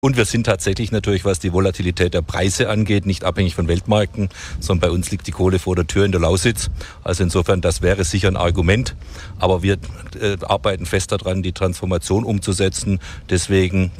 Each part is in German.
Und wir sind tatsächlich natürlich, was die Volatilität der Preise angeht, nicht abhängig von Weltmärkten, sondern bei uns liegt die Kohle vor der Tür in der Lausitz. Also insofern, das wäre sicher ein Argument. Aber wir arbeiten fest daran, die Transformation umzusetzen. Deswegen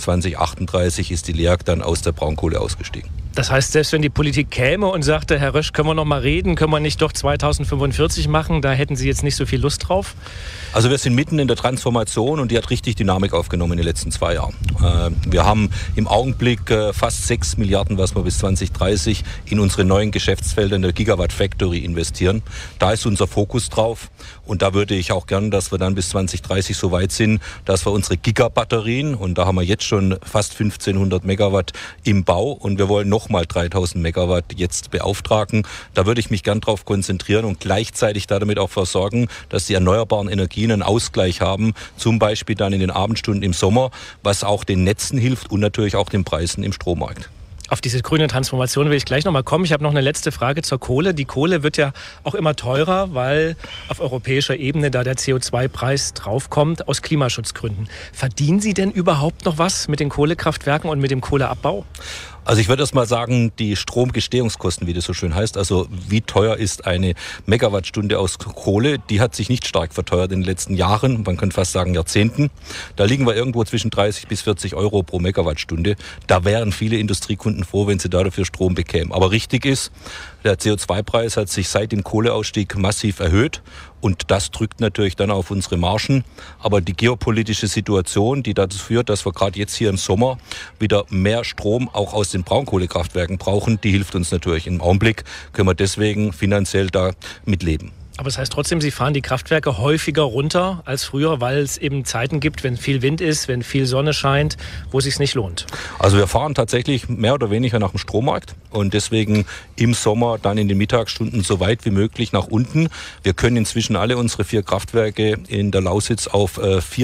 2038 ist die LEAG dann aus der Braunkohle ausgestiegen. Das heißt, selbst wenn die Politik käme und sagte, Herr Rösch, können wir noch mal reden, können wir nicht doch 2045 machen, da hätten Sie jetzt nicht so viel Lust drauf? Also wir sind mitten in der Transformation und die hat richtig Dynamik aufgenommen in den letzten 2 Jahren. Wir haben im Augenblick fast 6 Milliarden, was wir bis 2030 in unsere neuen Geschäftsfelder in der Gigawatt Factory investieren. Da ist unser Fokus drauf und da würde ich auch gern, dass wir dann bis 2030 so weit sind, dass wir unsere Gigabatterien, und da haben wir jetzt schon fast 1500 Megawatt im Bau und wir wollen nochmal 3000 Megawatt jetzt beauftragen. Da würde ich mich gern drauf konzentrieren und gleichzeitig damit auch versorgen, dass die erneuerbaren Energien einen Ausgleich haben, zum Beispiel dann in den Abendstunden im Sommer, was auch den Netzen hilft und natürlich auch den Preisen im Strommarkt. Auf diese grüne Transformation will ich gleich noch mal kommen. Ich habe noch eine letzte Frage zur Kohle. Die Kohle wird ja auch immer teurer, weil auf europäischer Ebene da der CO2-Preis draufkommt, aus Klimaschutzgründen. Verdienen Sie denn überhaupt noch was mit den Kohlekraftwerken und mit dem Kohleabbau? Also ich würde erst mal sagen, die Stromgestehungskosten, wie das so schön heißt, also wie teuer ist eine Megawattstunde aus Kohle, die hat sich nicht stark verteuert in den letzten Jahren, man könnte fast sagen Jahrzehnten. Da liegen wir irgendwo zwischen 30 bis 40 Euro pro Megawattstunde. Da wären viele Industriekunden froh, wenn sie dafür Strom bekämen. Aber richtig ist, der CO2-Preis hat sich seit dem Kohleausstieg massiv erhöht. Und das drückt natürlich dann auf unsere Margen. Aber die geopolitische Situation, die dazu führt, dass wir gerade jetzt hier im Sommer wieder mehr Strom auch aus den Braunkohlekraftwerken brauchen, die hilft uns natürlich. Im Augenblick können wir deswegen finanziell da mitleben. Aber das heißt trotzdem, Sie fahren die Kraftwerke häufiger runter als früher, weil es eben Zeiten gibt, wenn viel Wind ist, wenn viel Sonne scheint, wo es sich nicht lohnt. Also wir fahren tatsächlich mehr oder weniger nach dem Strommarkt und deswegen im Sommer dann in den Mittagsstunden so weit wie möglich nach unten. Wir können inzwischen alle unsere 4 Kraftwerke in der Lausitz auf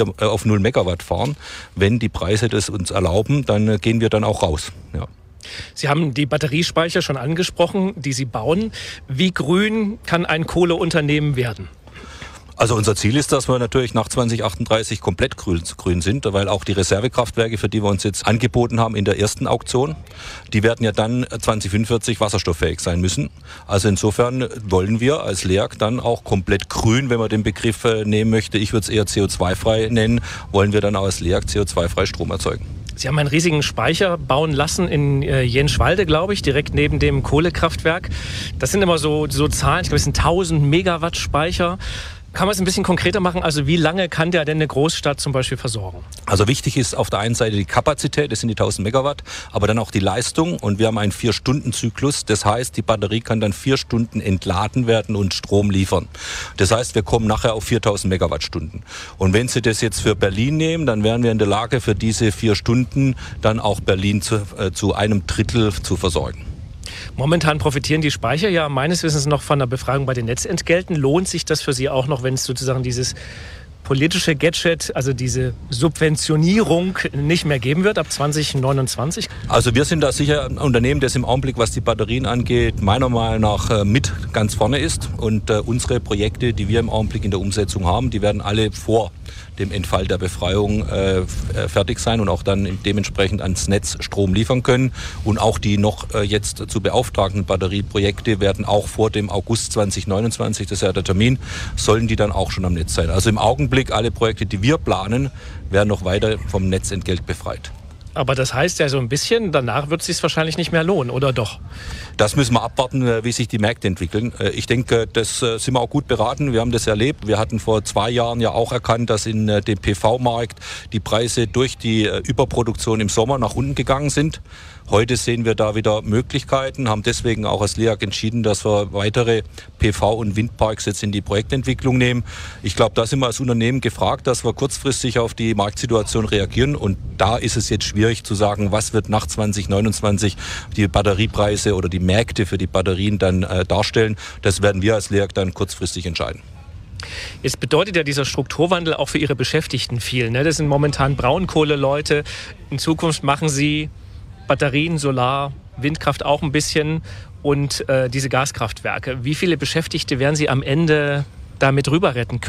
0 Megawatt fahren. Wenn die Preise das uns erlauben, dann gehen wir dann auch raus. Ja. Sie haben die Batteriespeicher schon angesprochen, die Sie bauen. Wie grün kann ein Kohleunternehmen werden? Also unser Ziel ist, dass wir natürlich nach 2038 komplett grün sind, weil auch die Reservekraftwerke, für die wir uns jetzt angeboten haben in der ersten Auktion, die werden ja dann 2045 wasserstofffähig sein müssen. Also insofern wollen wir als LEAG dann auch komplett grün, wenn man den Begriff nehmen möchte, ich würde es eher CO2-frei nennen, wollen wir dann auch als LEAG CO2-frei Strom erzeugen. Sie haben einen riesigen Speicher bauen lassen in Jenschwalde, glaube ich, direkt neben dem Kohlekraftwerk. Das sind immer so Zahlen, ich glaube, es sind 1000 Megawatt Speicher. Kann man es ein bisschen konkreter machen? Also wie lange kann der denn eine Großstadt zum Beispiel versorgen? Also wichtig ist auf der einen Seite die Kapazität, das sind die 1000 Megawatt, aber dann auch die Leistung. Und wir haben einen 4-Stunden-Zyklus. Das heißt, die Batterie kann dann 4 Stunden entladen werden und Strom liefern. Das heißt, wir kommen nachher auf 4000 Megawattstunden. Und wenn Sie das jetzt für Berlin nehmen, dann wären wir in der Lage, für diese 4 Stunden dann auch Berlin zu einem Drittel zu versorgen. Momentan profitieren die Speicher ja meines Wissens noch von der Befragung bei den Netzentgelten. Lohnt sich das für Sie auch noch, wenn es sozusagen dieses politische Gadget, also diese Subventionierung nicht mehr geben wird ab 2029? Also wir sind da sicher ein Unternehmen, das im Augenblick, was die Batterien angeht, meiner Meinung nach mit ganz vorne ist. Und unsere Projekte, die wir im Augenblick in der Umsetzung haben, die werden alle vor dem Entfall der Befreiung fertig sein und auch dann dementsprechend ans Netz Strom liefern können. Und auch die noch jetzt zu beauftragten Batterieprojekte werden auch vor dem August 2029, das ist ja der Termin, sollen die dann auch schon am Netz sein. Also im Augenblick alle Projekte, die wir planen, werden noch weiter vom Netzentgelt befreit. Aber das heißt ja so ein bisschen, danach wird es sich wahrscheinlich nicht mehr lohnen, oder doch? Das müssen wir abwarten, wie sich die Märkte entwickeln. Ich denke, das sind wir auch gut beraten. Wir haben das erlebt. Wir hatten vor 2 Jahren ja auch erkannt, dass in dem PV-Markt die Preise durch die Überproduktion im Sommer nach unten gegangen sind. Heute sehen wir da wieder Möglichkeiten, haben deswegen auch als LEAG entschieden, dass wir weitere PV- und Windparks jetzt in die Projektentwicklung nehmen. Ich glaube, da sind wir als Unternehmen gefragt, dass wir kurzfristig auf die Marktsituation reagieren. Und da ist es jetzt schwierig zu sagen, was wird nach 2029 die Batteriepreise oder die Märkte für die Batterien dann darstellen. Das werden wir als LEAG dann kurzfristig entscheiden. Jetzt bedeutet ja dieser Strukturwandel auch für Ihre Beschäftigten viel, ne? Das sind momentan Braunkohleleute. In Zukunft machen Sie Batterien, Solar, Windkraft auch ein bisschen und diese Gaskraftwerke. Wie viele Beschäftigte werden Sie am Ende damit rüber retten können?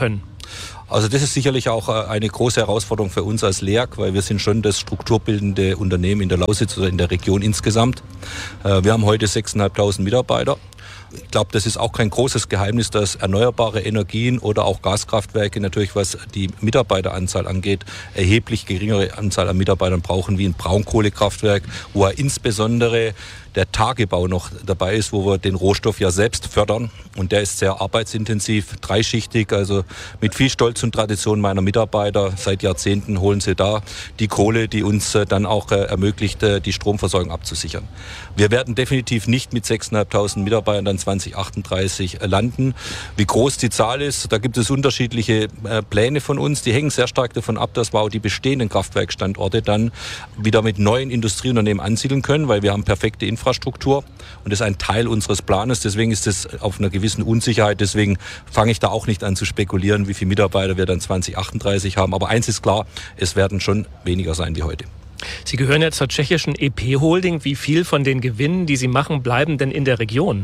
Also das ist sicherlich auch eine große Herausforderung für uns als LEAG, weil wir sind schon das strukturbildende Unternehmen in der Lausitz oder in der Region insgesamt. Wir haben heute 6.500 Mitarbeiter. Ich glaube, das ist auch kein großes Geheimnis, dass erneuerbare Energien oder auch Gaskraftwerke natürlich, was die Mitarbeiteranzahl angeht, erheblich geringere Anzahl an Mitarbeitern brauchen wie ein Braunkohlekraftwerk, wo insbesondere der Tagebau noch dabei ist, wo wir den Rohstoff ja selbst fördern. Und der ist sehr arbeitsintensiv, dreischichtig, also mit viel Stolz und Tradition meiner Mitarbeiter. Seit Jahrzehnten holen sie da die Kohle, die uns dann auch ermöglicht, die Stromversorgung abzusichern. Wir werden definitiv nicht mit 6.500 Mitarbeitern dann 2038 landen. Wie groß die Zahl ist, da gibt es unterschiedliche Pläne von uns. Die hängen sehr stark davon ab, dass wir auch die bestehenden Kraftwerkstandorte dann wieder mit neuen Industrieunternehmen ansiedeln können, weil wir haben perfekte Infrastruktur und das ist ein Teil unseres Planes. Deswegen ist es auf einer gewissen Unsicherheit. Deswegen fange ich da auch nicht an zu spekulieren, wie viele Mitarbeiter wir dann 2038 haben. Aber eins ist klar, es werden schon weniger sein wie heute. Sie gehören ja zur tschechischen EP-Holding. Wie viel von den Gewinnen, die Sie machen, bleiben denn in der Region?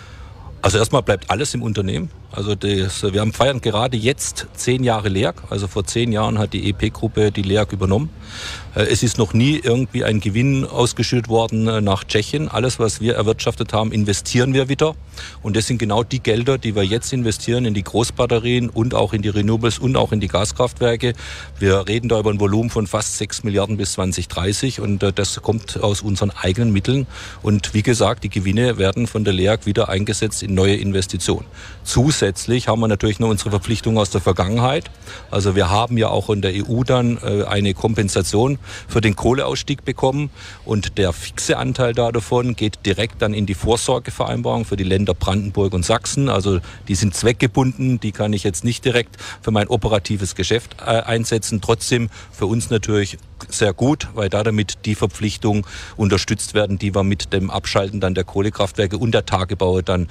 Also erstmal bleibt alles im Unternehmen. Also wir feiern gerade jetzt 10 Jahre LEAG. Also vor 10 Jahren hat die EP-Gruppe die LEAG übernommen. Es ist noch nie irgendwie ein Gewinn ausgeschüttet worden nach Tschechien. Alles, was wir erwirtschaftet haben, investieren wir wieder. Und das sind genau die Gelder, die wir jetzt investieren in die Großbatterien und auch in die Renewables und auch in die Gaskraftwerke. Wir reden da über ein Volumen von fast 6 Milliarden bis 2030 und das kommt aus unseren eigenen Mitteln. Und wie gesagt, die Gewinne werden von der LEAG wieder eingesetzt in neue Investitionen. Zusätzlich haben wir natürlich noch unsere Verpflichtungen aus der Vergangenheit. Also wir haben ja auch in der EU dann eine Kompensation für den Kohleausstieg bekommen und der fixe Anteil davon geht direkt dann in die Vorsorgevereinbarung für die Länder Brandenburg und Sachsen. Also die sind zweckgebunden, die kann ich jetzt nicht direkt für mein operatives Geschäft einsetzen. Trotzdem für uns natürlich sehr gut, weil damit die Verpflichtungen unterstützt werden, die wir mit dem Abschalten dann der Kohlekraftwerke und der Tagebaue dann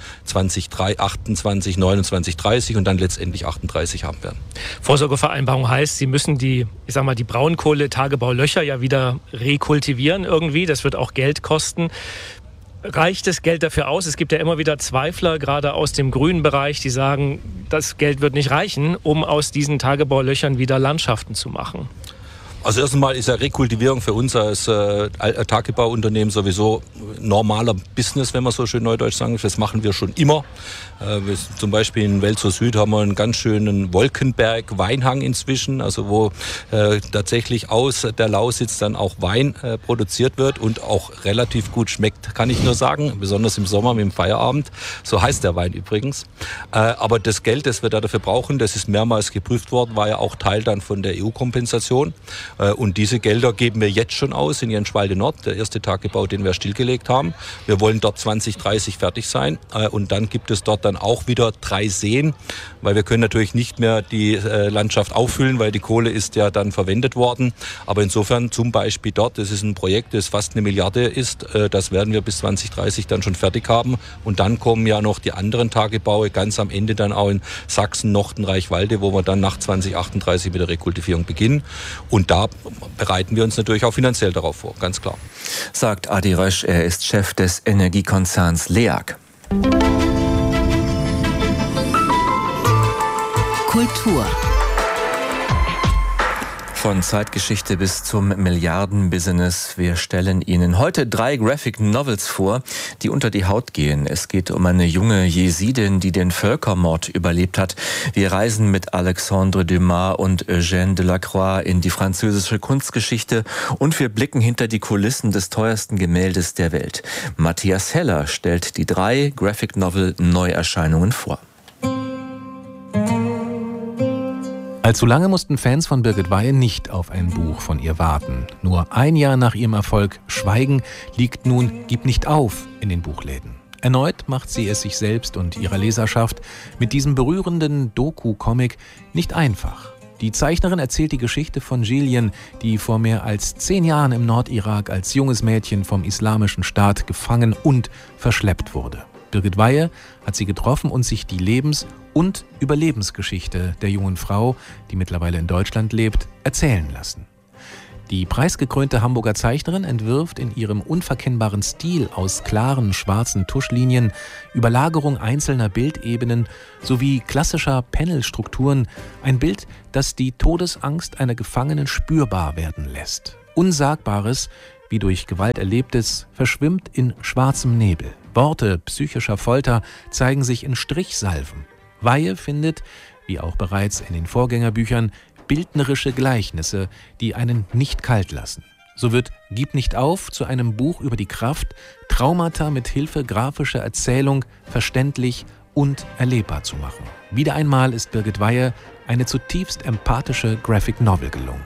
2028, 29, 30 und dann letztendlich 38 haben werden. Vorsorgevereinbarung heißt, Sie müssen die Braunkohle-Tagebaulöcher ja wieder rekultivieren irgendwie. Das wird auch Geld kosten. Reicht das Geld dafür aus? Es gibt ja immer wieder Zweifler, gerade aus dem grünen Bereich, die sagen, das Geld wird nicht reichen, um aus diesen Tagebaulöchern wieder Landschaften zu machen. Also erst einmal ist ja Rekultivierung für uns als Tagebauunternehmen sowieso normaler Business, wenn man so schön neudeutsch sagen. Das machen wir schon immer. Zum Beispiel in Welzow Süd haben wir einen ganz schönen Wolkenberg-Weinhang inzwischen, also wo tatsächlich aus der Lausitz dann auch Wein produziert wird und auch relativ gut schmeckt, kann ich nur sagen, besonders im Sommer mit dem Feierabend. So heißt der Wein übrigens. Aber das Geld, das wir da dafür brauchen, das ist mehrmals geprüft worden, war ja auch Teil dann von der EU-Kompensation. Und diese Gelder geben wir jetzt schon aus in Jenschwalde Nord, der erste Tagebau, den wir stillgelegt haben. Wir wollen dort 2030 fertig sein und dann gibt es dort dann auch wieder 3 Seen, weil wir können natürlich nicht mehr die Landschaft auffüllen, weil die Kohle ist ja dann verwendet worden. Aber insofern zum Beispiel dort, das ist ein Projekt, das fast 1 Milliarde ist, das werden wir bis 2030 dann schon fertig haben. Und dann kommen ja noch die anderen Tagebaue, ganz am Ende dann auch in Sachsen, Nochten, Reichwalde, wo wir dann nach 2038 mit der Rekultivierung beginnen. Und da bereiten wir uns natürlich auch finanziell darauf vor, ganz klar. Sagt Adi Rösch, er ist Chef des Energiekonzerns LEAG. Kultur. Von Zeitgeschichte bis zum Milliardenbusiness. Wir stellen Ihnen heute 3 Graphic Novels vor, die unter die Haut gehen. Es geht um eine junge Jesidin, die den Völkermord überlebt hat. Wir reisen mit Alexandre Dumas und Eugène Delacroix in die französische Kunstgeschichte und wir blicken hinter die Kulissen des teuersten Gemäldes der Welt. Matthias Heller stellt die 3 Graphic Novel Neuerscheinungen vor. Allzu lange mussten Fans von Birgit Weihe nicht auf ein Buch von ihr warten. Nur ein Jahr nach ihrem Erfolg Schweigen liegt nun Gib nicht auf in den Buchläden. Erneut macht sie es sich selbst und ihrer Leserschaft mit diesem berührenden Doku-Comic nicht einfach. Die Zeichnerin erzählt die Geschichte von Jillian, die vor mehr als 10 Jahren im Nordirak als junges Mädchen vom Islamischen Staat gefangen und verschleppt wurde. Birgit Weihe hat sie getroffen und sich die Lebens- und Überlebensgeschichte der jungen Frau, die mittlerweile in Deutschland lebt, erzählen lassen. Die preisgekrönte Hamburger Zeichnerin entwirft in ihrem unverkennbaren Stil aus klaren schwarzen Tuschlinien, Überlagerung einzelner Bildebenen sowie klassischer Panelstrukturen ein Bild, das die Todesangst einer Gefangenen spürbar werden lässt. Unsagbares, wie durch Gewalt Erlebtes, verschwimmt in schwarzem Nebel. Worte psychischer Folter zeigen sich in Strichsalven. Weihe findet, wie auch bereits in den Vorgängerbüchern, bildnerische Gleichnisse, die einen nicht kalt lassen. So wird Gib nicht auf zu einem Buch über die Kraft, Traumata mit Hilfe grafischer Erzählung verständlich und erlebbar zu machen. Wieder einmal ist Birgit Weihe eine zutiefst empathische Graphic Novel gelungen.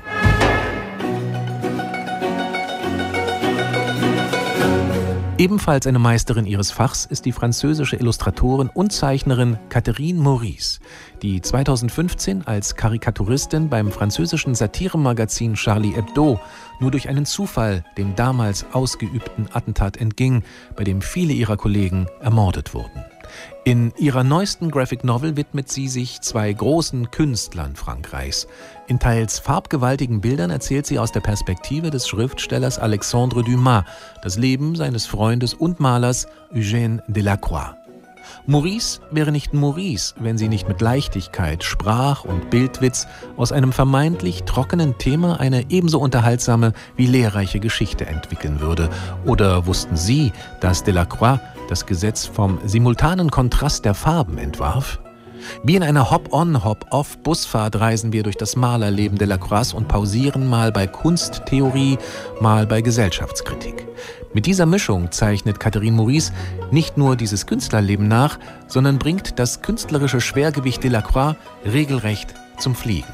Ebenfalls eine Meisterin ihres Fachs ist die französische Illustratorin und Zeichnerin Catherine Maurice, die 2015 als Karikaturistin beim französischen Satiremagazin Charlie Hebdo nur durch einen Zufall dem damals ausgeübten Attentat entging, bei dem viele ihrer Kollegen ermordet wurden. In ihrer neuesten Graphic Novel widmet sie sich zwei großen Künstlern Frankreichs. In teils farbgewaltigen Bildern erzählt sie aus der Perspektive des Schriftstellers Alexandre Dumas das Leben seines Freundes und Malers Eugène Delacroix. Maurice wäre nicht Maurice, wenn sie nicht mit Leichtigkeit, Sprach- und Bildwitz aus einem vermeintlich trockenen Thema eine ebenso unterhaltsame wie lehrreiche Geschichte entwickeln würde. Oder wussten Sie, dass Delacroix das Gesetz vom simultanen Kontrast der Farben entwarf? Wie in einer Hop-on, Hop-off-Busfahrt reisen wir durch das Malerleben Delacroix und pausieren mal bei Kunsttheorie, mal bei Gesellschaftskritik. Mit dieser Mischung zeichnet Catherine Maurice nicht nur dieses Künstlerleben nach, sondern bringt das künstlerische Schwergewicht Delacroix regelrecht zum Fliegen.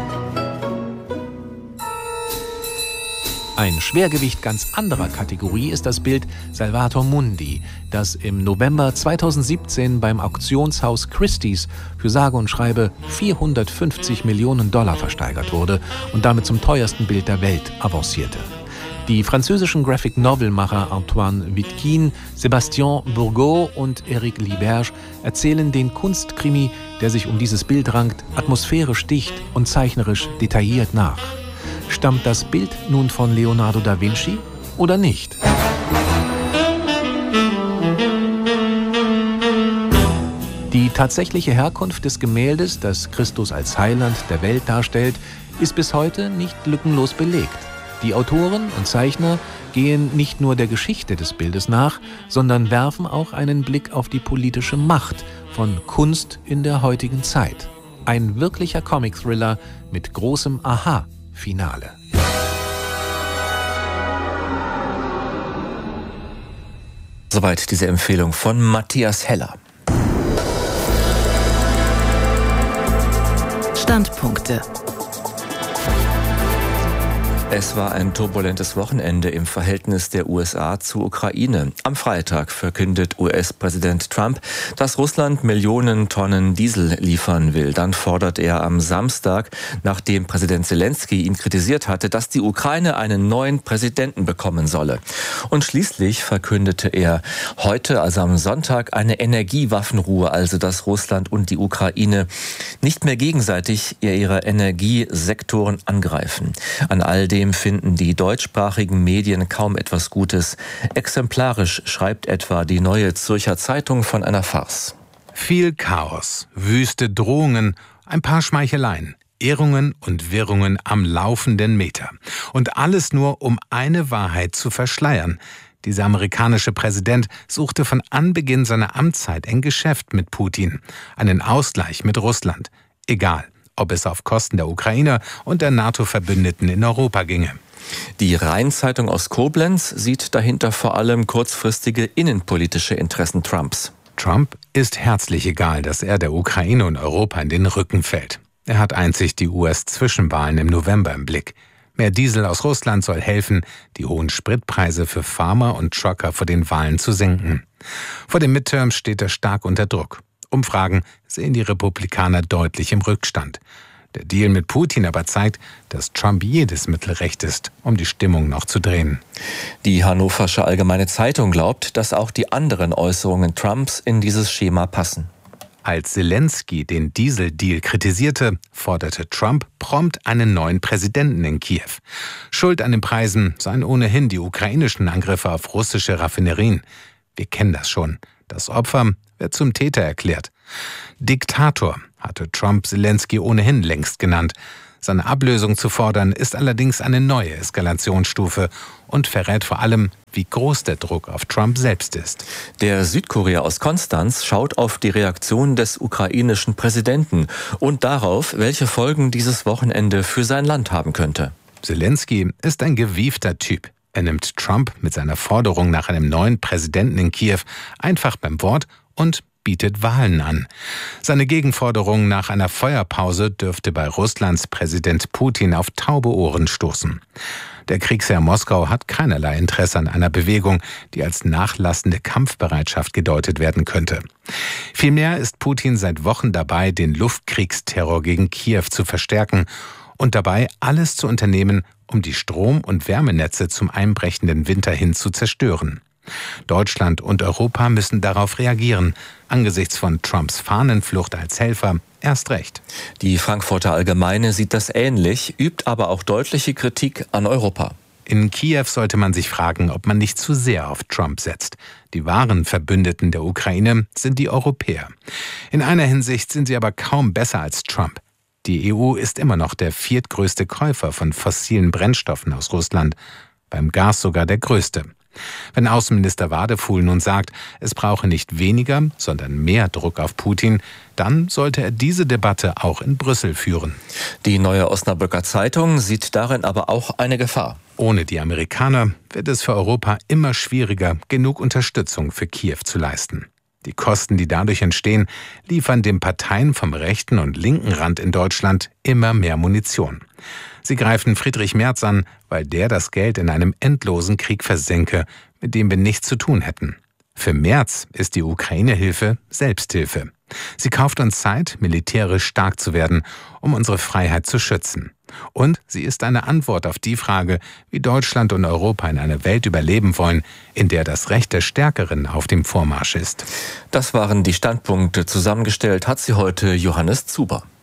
Ein Schwergewicht ganz anderer Kategorie ist das Bild Salvator Mundi, das im November 2017 beim Auktionshaus Christie's für sage und schreibe $450 Millionen versteigert wurde und damit zum teuersten Bild der Welt avancierte. Die französischen Graphic-Novel-Macher Antoine Vitkin, Sébastien Bourgault und Éric Liberge erzählen den Kunstkrimi, der sich um dieses Bild rankt, atmosphärisch dicht und zeichnerisch detailliert nach. Stammt das Bild nun von Leonardo da Vinci oder nicht? Die tatsächliche Herkunft des Gemäldes, das Christus als Heiland der Welt darstellt, ist bis heute nicht lückenlos belegt. Die Autoren und Zeichner gehen nicht nur der Geschichte des Bildes nach, sondern werfen auch einen Blick auf die politische Macht von Kunst in der heutigen Zeit. Ein wirklicher Comic-Thriller mit großem Aha-Finale. Soweit diese Empfehlung von Matthias Heller. Standpunkte. Es war ein turbulentes Wochenende im Verhältnis der USA zur Ukraine. Am Freitag verkündet US-Präsident Trump, dass Russland Millionen Tonnen Diesel liefern will. Dann fordert er am Samstag, nachdem Präsident Zelensky ihn kritisiert hatte, dass die Ukraine einen neuen Präsidenten bekommen solle. Und schließlich verkündete er heute, also am Sonntag, eine Energiewaffenruhe, also dass Russland und die Ukraine nicht mehr gegenseitig ihre Energiesektoren angreifen. An all dem finden die deutschsprachigen Medien kaum etwas Gutes. Exemplarisch schreibt etwa die Neue Zürcher Zeitung von einer Farce. Viel Chaos, wüste Drohungen, ein paar Schmeicheleien, Irrungen und Wirrungen am laufenden Meter. Und alles nur, um eine Wahrheit zu verschleiern. Dieser amerikanische Präsident suchte von Anbeginn seiner Amtszeit ein Geschäft mit Putin, einen Ausgleich mit Russland. Egal, ob es auf Kosten der Ukrainer und der NATO-Verbündeten in Europa ginge. Die Rhein-Zeitung aus Koblenz sieht dahinter vor allem kurzfristige innenpolitische Interessen Trumps. Trump ist herzlich egal, dass er der Ukraine und Europa in den Rücken fällt. Er hat einzig die US-Zwischenwahlen im November im Blick. Mehr Diesel aus Russland soll helfen, die hohen Spritpreise für Farmer und Trucker vor den Wahlen zu senken. Vor den Midterms steht er stark unter Druck. Umfragen sehen die Republikaner deutlich im Rückstand. Der Deal mit Putin aber zeigt, dass Trump jedes Mittel recht ist, um die Stimmung noch zu drehen. Die Hannoversche Allgemeine Zeitung glaubt, dass auch die anderen Äußerungen Trumps in dieses Schema passen. Als Zelensky den Dieseldeal kritisierte, forderte Trump prompt einen neuen Präsidenten in Kiew. Schuld an den Preisen seien ohnehin die ukrainischen Angriffe auf russische Raffinerien. Wir kennen das schon. Das Opfer wird zum Täter erklärt. Diktator hatte Trump Zelensky ohnehin längst genannt. Seine Ablösung zu fordern, ist allerdings eine neue Eskalationsstufe und verrät vor allem, wie groß der Druck auf Trump selbst ist. Der Südkurier aus Konstanz schaut auf die Reaktion des ukrainischen Präsidenten und darauf, welche Folgen dieses Wochenende für sein Land haben könnte. Zelensky ist ein gewiefter Typ. Er nimmt Trump mit seiner Forderung nach einem neuen Präsidenten in Kiew einfach beim Wort und bietet Wahlen an. Seine Gegenforderung nach einer Feuerpause dürfte bei Russlands Präsident Putin auf taube Ohren stoßen. Der Kriegsherr Moskau hat keinerlei Interesse an einer Bewegung, die als nachlassende Kampfbereitschaft gedeutet werden könnte. Vielmehr ist Putin seit Wochen dabei, den Luftkriegsterror gegen Kiew zu verstärken und dabei alles zu unternehmen, um die Strom- und Wärmenetze zum einbrechenden Winter hin zu zerstören. Deutschland und Europa müssen darauf reagieren, angesichts von Trumps Fahnenflucht als Helfer erst recht. Die Frankfurter Allgemeine sieht das ähnlich, übt aber auch deutliche Kritik an Europa. In Kiew sollte man sich fragen, ob man nicht zu sehr auf Trump setzt. Die wahren Verbündeten der Ukraine sind die Europäer. In einer Hinsicht sind sie aber kaum besser als Trump. Die EU ist immer noch der viertgrößte Käufer von fossilen Brennstoffen aus Russland, beim Gas sogar der größte. Wenn Außenminister Wadefuhl nun sagt, es brauche nicht weniger, sondern mehr Druck auf Putin, dann sollte er diese Debatte auch in Brüssel führen. Die Neue Osnabrücker Zeitung sieht darin aber auch eine Gefahr. Ohne die Amerikaner wird es für Europa immer schwieriger, genug Unterstützung für Kiew zu leisten. Die Kosten, die dadurch entstehen, liefern den Parteien vom rechten und linken Rand in Deutschland immer mehr Munition. Sie greifen Friedrich Merz an, weil der das Geld in einem endlosen Krieg versenke, mit dem wir nichts zu tun hätten. Für Merz ist die Ukraine-Hilfe Selbsthilfe. Sie kauft uns Zeit, militärisch stark zu werden, um unsere Freiheit zu schützen. Und sie ist eine Antwort auf die Frage, wie Deutschland und Europa in einer Welt überleben wollen, in der das Recht der Stärkeren auf dem Vormarsch ist. Das waren die Standpunkte. Zusammengestellt hat sie heute Johannes Zuber.